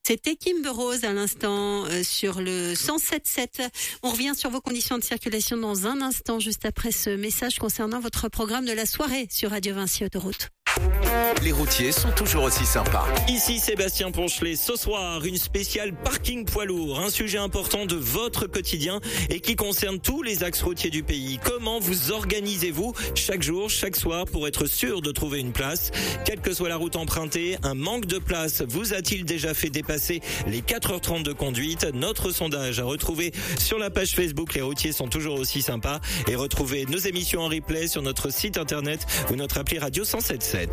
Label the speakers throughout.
Speaker 1: C'était Kimber Rose à l'instant sur le 107.7. On revient sur vos conditions de circulation dans un instant, juste après ce message concernant votre programme de la soirée sur Radio Vinci Autoroute.
Speaker 2: Les routiers sont toujours aussi sympas.
Speaker 3: Ici Sébastien Ponchelet. Ce soir, une spéciale parking poids lourd. Un sujet important de votre quotidien et qui concerne tous les axes routiers du pays. Comment vous organisez-vous chaque jour, chaque soir pour être sûr de trouver une place? Quelle que soit la route empruntée, un manque de place vous a-t-il déjà fait dépasser les 4h30 de conduite? Notre sondage à retrouver sur la page Facebook Les routiers sont toujours aussi sympas. Et retrouvez nos émissions en replay sur notre site internet ou notre appli Radio 107.7.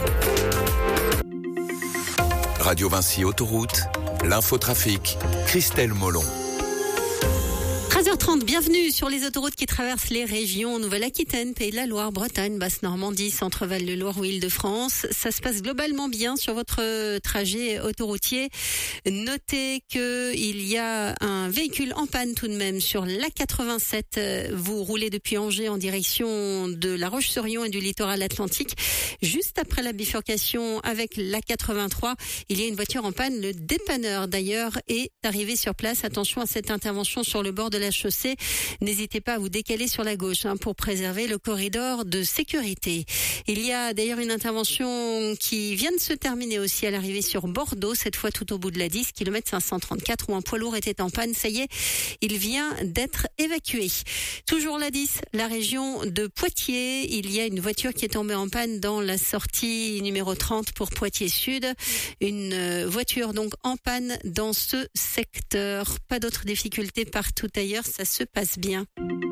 Speaker 2: Radio Vinci Autoroute, l'infotrafic, Christelle Molon.
Speaker 1: 13h30, bienvenue sur les autoroutes qui traversent les régions Nouvelle-Aquitaine, Pays de la Loire, Bretagne, Basse-Normandie, Centre-Val de Loire ou Île-de-France. Ça se passe globalement bien sur votre trajet autoroutier. Notez que il y a un véhicule en panne tout de même sur l'A87. Vous roulez depuis Angers en direction de La Roche-sur-Yon et du littoral atlantique. Juste après la bifurcation avec l'A83, il y a une voiture en panne. Le dépanneur d'ailleurs est arrivé sur place. Attention à cette intervention sur le bord de la chaussée. N'hésitez pas à vous décaler sur la gauche pour préserver le corridor de sécurité. Il y a d'ailleurs une intervention qui vient de se terminer aussi à l'arrivée sur Bordeaux, cette fois tout au bout de la 10, km 534, où un poids lourd était en panne. Ça y est, il vient d'être évacué. Toujours la 10, la région de Poitiers. Il y a une voiture qui est tombée en panne dans la sortie numéro 30 pour Poitiers Sud. Une voiture donc en panne dans ce secteur. Pas d'autres difficultés partout ailleurs, ça se passe bien.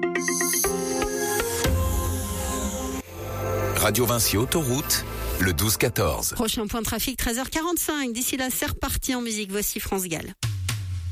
Speaker 2: Radio Vinci Autoroute, le 12-14.
Speaker 1: Prochain point de trafic, 13h45. D'ici là, c'est reparti en musique. Voici France Gall.